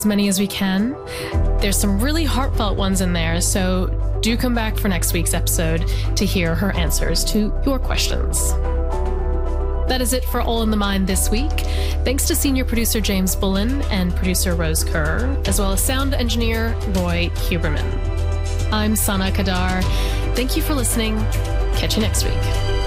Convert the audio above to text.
as many as we can. There's some really heartfelt ones in there, so do come back for next week's episode to hear her answers to your questions. That is it for All in the Mind this week. Thanks to senior producer James Bullen and producer Rose Kerr, as well as sound engineer Roy Huberman. I'm Sana Kadar. Thank you for listening. Catch you next week.